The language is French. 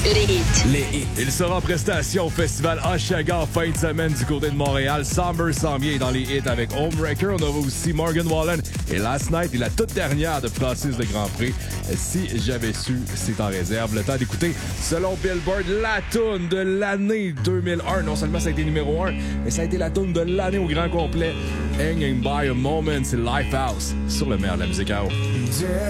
Les hits. Les hits. Il sera en prestation au festival Osheaga en fin de semaine du côté de Montréal. Somber s'en vient dans les hits avec Homebreaker. On aura aussi Morgan Wallen et Last Night et la toute dernière de Francis de Grandpré. Si j'avais su, c'est en réserve. Le temps d'écouter, selon Billboard, la toune de l'année 2001. Non seulement ça a été numéro 1, mais ça a été la toune de l'année au grand complet. Hanging by a Moment, c'est Lifehouse sur le meilleur de la musique à eau.